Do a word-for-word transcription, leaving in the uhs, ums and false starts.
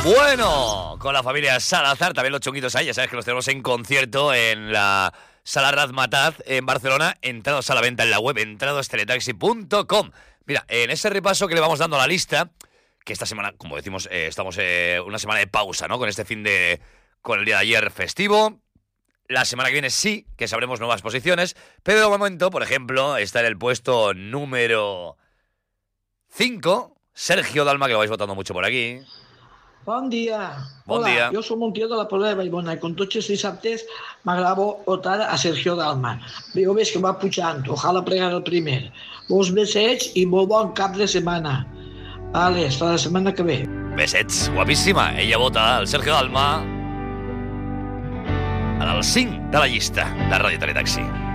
Bueno, con la familia Salazar, también los chunguitos ahí, ya sabes que los tenemos en concierto en la Sala Razmataz en Barcelona, entrados a la venta en la web entrados teletaxi punto com. Mira, en ese repaso que le vamos dando a la lista, que esta semana, como decimos, eh, estamos eh, una semana de pausa, ¿no? Con este fin de... con el día de ayer festivo. La semana que viene sí que sabremos nuevas posiciones, pero de momento, por ejemplo, está en el puesto número cinco, Sergio Dalma, que lo vais votando mucho por aquí. Bon dia. Bon Hola, dia. jo som un tio de la Pobla de Vallbona i com tots els dissabtes m'agrada votar a Sergio Dalma. Jo veig que va pujant, ojalà pregar el primer. Molts besets i molt bon cap de setmana. Vale, hasta la setmana que ve. Besets, guapíssima. Ella vota el Sergio Dalma en el cinc de la llista de Ràdio Teletaxi.